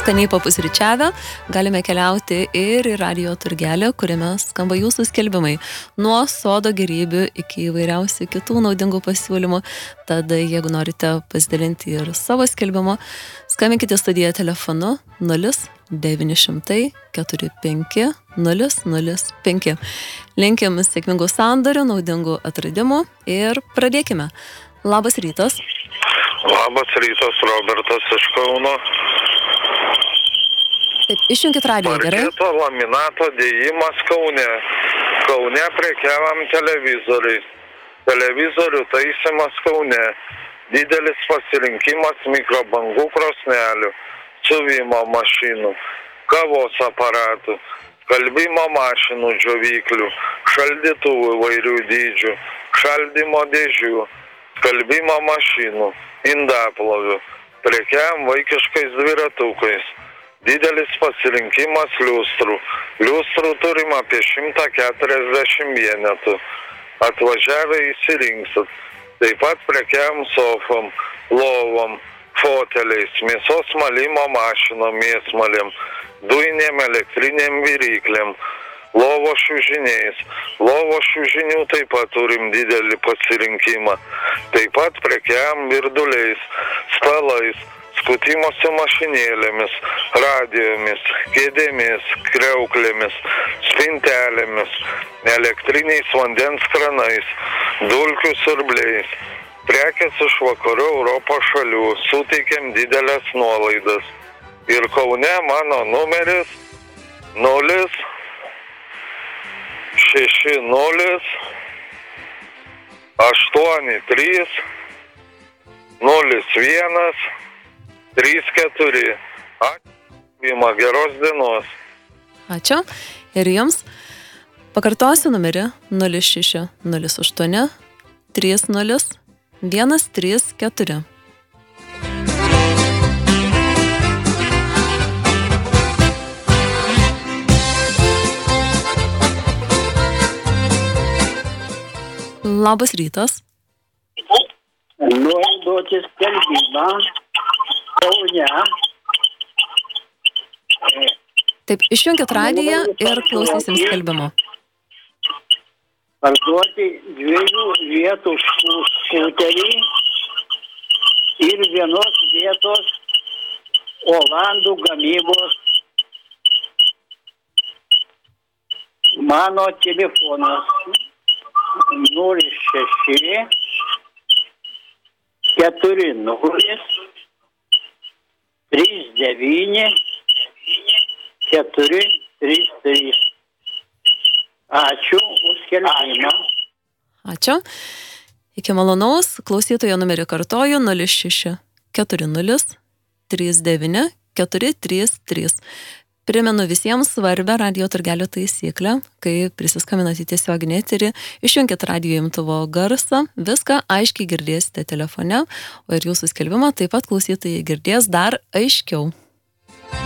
skaniai papusryčiavę, galime keliauti ir į radijo turgelį, kuriame skamba jūsų skelbimai. Nuo sodo gėrybių iki įvairiausių kitų naudingų pasiūlymų. Tad jeigu norite pasidalinti ir savo skelbimu, skambinkite studiją telefonu 0900 45 005. Linkim sėkmingų sandorių, naudingų atradimų ir pradėkime. Labas rytas. Labas rytas, Robertas iš Kauno. Taip, išjunkit radiją, gerai? Parketo laminato dėjimas Kaune. Kaune prekiavam televizoriais. Televizorių taisymas Kaune. Didelis pasirinkimas mikrobangų krosnelių, siuvimo mašinų, kavos aparatų, skalbimo mašinų džiovyklių, šaldytuvų įvairių dydžių, šaldymo dėžių, skalbimo mašinų, indaplovių, prekiam vaikiškais dviratukais. Didelis pasirinkimas liustrų. Liustrų turim apie 140 vienetų. Atvažiavę įsirinksit. Taip pat prekiam sofom, lovom, foteliais, mėsos malimo mašinom, mėsmalėm, dujinėm elektriniam viryklėm, lovo šiužiniais. Lovo šiužinių taip pat turim didelį pasirinkimą. Taip pat prekiam virduliais, stalais, skutimosi mašinėlėmis, radijomis, kėdėmis, kriauklėmis, spintelėmis, elektriniais vandens kranais, dulkių siurbliais. Prekės iš vakarų Europos šalių, suteikiam didelės nuolaidas. Ir Kaune mano numeris 060 83 01 34. Ačiū, geros dienos. Ačiū. Ir jums pakartosiu numerį 06 08 30 134. Labas rytas. Noriu duoti skelbimą Kaune. Taip, išjunkit radiją ir klausysim skelbimo. Parduoti 2 vietų skuterį ir 1 vietos Olandų gamybos. Mano telefonas 06 40 39 433. Ačiū už skelbimą. Ačiū. Iki malonaus. Klausytojo numerį kartoju 06 40 39 433. Primenu visiems svarbę radijo turgelio taisyklę, kai prisiskambinate į tiesioginį eterį, išjunkit radijo imtuvo garsą, viską aiškiai girdėsite telefone, o ir jūsų skelbimą taip pat klausytojai girdės dar aiškiau.